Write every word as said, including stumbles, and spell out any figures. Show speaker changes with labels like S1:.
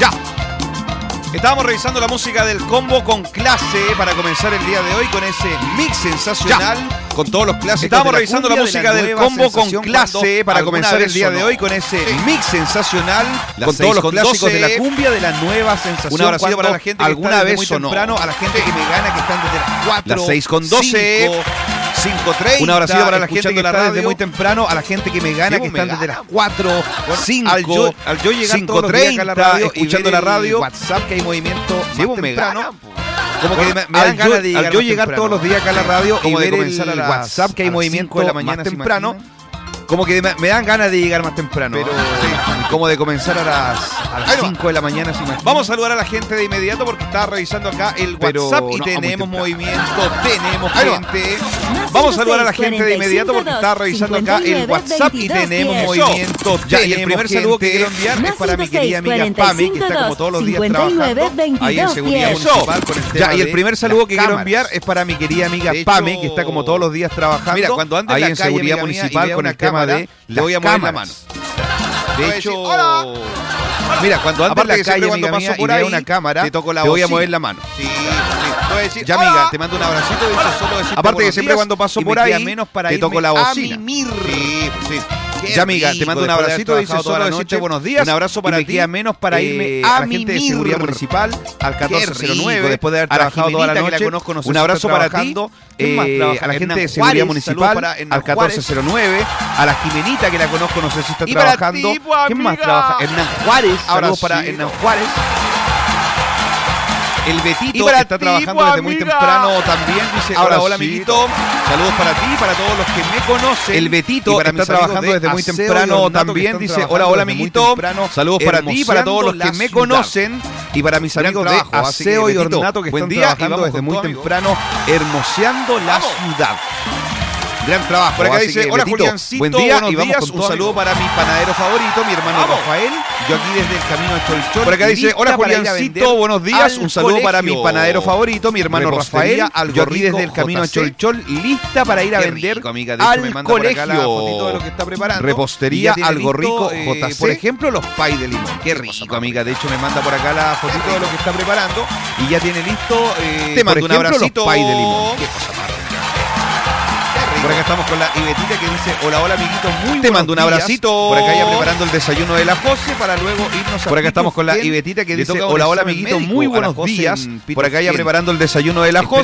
S1: Ya. Estábamos revisando la música del combo con clase para comenzar el día de hoy con ese mix sensacional. Ya. Con todos los clásicos. Estábamos de la revisando la música de la del combo con clase para comenzar el día de hoy con ese sí. mix sensacional. Las con todos los clásicos doce de la cumbia de la nueva sensación. Un abrazo para la gente que alguna está vez muy temprano, a la gente que me gana que están desde las cuatro. Las seis con doce. cinco treinta. Un abrazo para la gente que está desde muy temprano, a la gente que me gana que están desde las cuatro, cinco, al yo, al yo llegar todos los días acá a la radio, escuchando la radio, WhatsApp que hay movimiento más temprano. Como que me, me dan ganas de llegar al yo llegar temprano. Todos los días acá a la radio como y de ver comenzar el a WhatsApp que hay movimiento de la mañana temprano. Como que me, me dan ganas de llegar más temprano. Pero sí, como de comenzar a las, a las cinco de la mañana. Si vamos a saludar a la gente de inmediato porque está revisando acá el pero WhatsApp y no, tenemos movimiento, tenemos gente. Vamos a saludar a la gente de inmediato porque está revisando acá el WhatsApp y tenemos movimiento. Ya, y el primer saludo que quiero enviar es para mi querida amiga Pami, que está como todos los días trabajando ahí en seguridad municipal con el tema. Ya, y el primer saludo que quiero enviar es para mi querida amiga Pami, que está como todos los días trabajando. Mira, cuando ande ahí en seguridad municipal con el tema de le voy a mover la mano. De hecho, hola. Mira, cuando ande en la calle, cuando paso por ahí, una cámara, te toco la voy a mover la mano. Sí, sí. Decir, ya, amiga, te mando un abracito. Dice solo decirte aparte que siempre cuando paso por ahí, menos para te toco la bocina. Sí, sí. Ya, amiga, te mando un abracito. Dice solo decirte buenos días. Un abrazo para ti. Me queda menos para irme a la gente de seguridad municipal al catorce cero nueve. Después de haber trabajado toda la noche. Un abrazo para ti. A la gente de seguridad municipal al catorce cero nueve. A la Jimenita, que la conozco, no sé si está trabajando. ¿Quién más trabaja? Hernán Juárez. Saludos para Hernán Juárez. El Betito que está ti, trabajando desde muy temprano también dice, ahora hola, hola amiguito, saludos para ti, para todos los que me conocen. El Betito que está trabajando desde muy temprano también dice, hola hola amiguito, saludos para ti, para todos los que me conocen y para mis amigos de Aseo y Ornato que están trabajando desde muy temprano hermoseando la ciudad. Gran trabajo. Por acá dice, hola Juliancito, buen día y vamos con un saludo para mi panadero favorito, mi hermano ¡vamos! Rafael. Yo aquí desde el camino a Cholchol. Por acá dice, hola Juliancito, buenos días. Un saludo colegio. Para mi panadero favorito, mi hermano Rafael. Yo aquí desde el camino J C. A Cholchol, lista para ir a Qué vender rico, amiga. De hecho, al me manda colegio. Por acá la fotito de lo que está preparando. Repostería Algo Rico eh, J C. Por ejemplo, los pay de limón. Qué rico, amiga. De hecho, me manda por acá la fotito de lo que está preparando. Y ya tiene listo, eh, te mando un abracito. Pay de limón. Qué cosa más. Por acá estamos con la Ibetita que dice, hola, hola, amiguito, muy te mando un días. Abracito. Por acá ya preparando el desayuno de la José para luego irnos a Por acá estamos con la Ibetita que dice, hola, hola, amiguito, muy buenos días. Por acá ya preparando el desayuno de la José.